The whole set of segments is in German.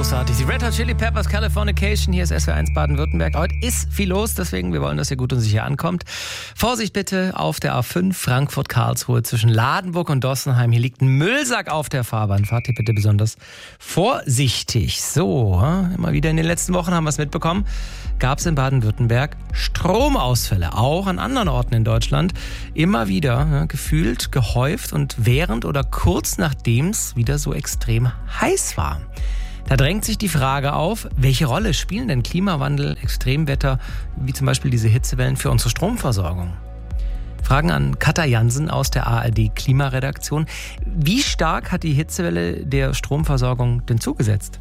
großartig. Die Red Hot Chili Peppers, Californication. Hier ist SWR1 Baden-Württemberg. Heute ist viel los, deswegen wir wollen, dass ihr gut und sicher ankommt. Vorsicht bitte auf der A5 Frankfurt-Karlsruhe zwischen Ladenburg und Dossenheim. Hier liegt ein Müllsack auf der Fahrbahn. Fahrt ihr bitte besonders vorsichtig. So, immer wieder in den letzten Wochen haben wir es mitbekommen. Gab es in Baden-Württemberg Stromausfälle, auch an anderen Orten in Deutschland. Immer wieder gefühlt, gehäuft und während oder kurz nachdem es wieder so extrem heiß war. Da drängt sich die Frage auf, welche Rolle spielen denn Klimawandel, Extremwetter, wie zum Beispiel diese Hitzewellen für unsere Stromversorgung? Fragen an Katja Jansen aus der ARD-Klimaredaktion. Wie stark hat die Hitzewelle der Stromversorgung denn zugesetzt?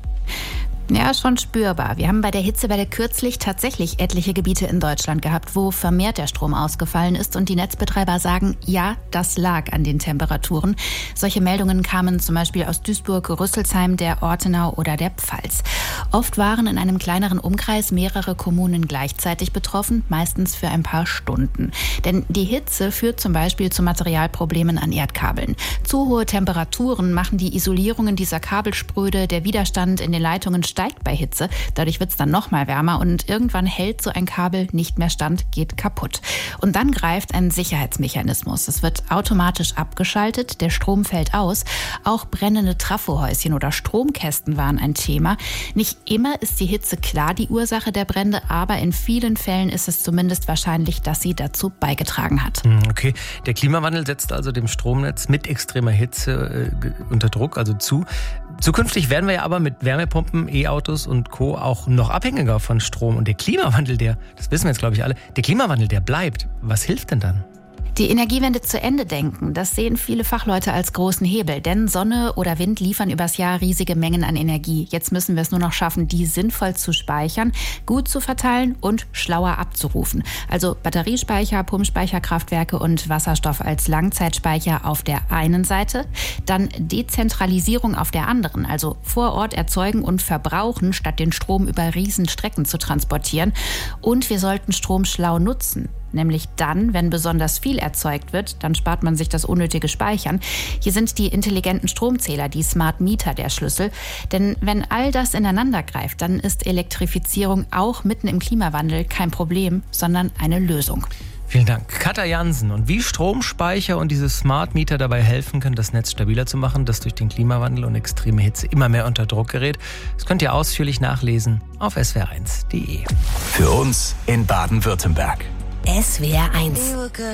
Ja, schon spürbar. Wir haben bei der Hitzewelle kürzlich tatsächlich etliche Gebiete in Deutschland gehabt, wo vermehrt der Strom ausgefallen ist. Und die Netzbetreiber sagen, ja, das lag an den Temperaturen. Solche Meldungen kamen zum Beispiel aus Duisburg, Rüsselsheim, der Ortenau oder der Pfalz. Oft waren in einem kleineren Umkreis mehrere Kommunen gleichzeitig betroffen, meistens für ein paar Stunden. Denn die Hitze führt zum Beispiel zu Materialproblemen an Erdkabeln. Zu hohe Temperaturen machen die Isolierungen dieser Kabel spröde, der Widerstand in den Leitungen steigt bei Hitze. Dadurch wird es dann noch mal wärmer und irgendwann hält so ein Kabel nicht mehr stand, geht kaputt. Und dann greift ein Sicherheitsmechanismus. Es wird automatisch abgeschaltet, der Strom fällt aus. Auch brennende Trafohäuschen oder Stromkästen waren ein Thema. Nicht immer ist die Hitze klar die Ursache der Brände, aber in vielen Fällen ist es zumindest wahrscheinlich, dass sie dazu beigetragen hat. Okay, der Klimawandel setzt also dem Stromnetz mit extremer Hitze unter Druck, also zu. Zukünftig werden wir ja aber mit Wärmepumpen, E-Autos und Co. auch noch abhängiger von Strom. Und der Klimawandel, das wissen wir jetzt glaube ich alle, der Klimawandel, der bleibt. Was hilft denn dann? Die Energiewende zu Ende denken, das sehen viele Fachleute als großen Hebel. Denn Sonne oder Wind liefern übers Jahr riesige Mengen an Energie. Jetzt müssen wir es nur noch schaffen, die sinnvoll zu speichern, gut zu verteilen und schlauer abzurufen. Also Batteriespeicher, Pumpspeicherkraftwerke und Wasserstoff als Langzeitspeicher auf der einen Seite. Dann Dezentralisierung auf der anderen. Also vor Ort erzeugen und verbrauchen, statt den Strom über Riesenstrecken zu transportieren. Und wir sollten Strom schlau nutzen. Nämlich dann, wenn besonders viel erzeugt wird, dann spart man sich das unnötige Speichern. Hier sind die intelligenten Stromzähler, die Smart Meter, der Schlüssel. Denn wenn all das ineinander greift, dann ist Elektrifizierung auch mitten im Klimawandel kein Problem, sondern eine Lösung. Vielen Dank. Katja Jansen. Und wie Stromspeicher und diese Smart Meter dabei helfen können, das Netz stabiler zu machen, das durch den Klimawandel und extreme Hitze immer mehr unter Druck gerät, das könnt ihr ausführlich nachlesen auf swr1.de. Für uns in Baden-Württemberg. SWR1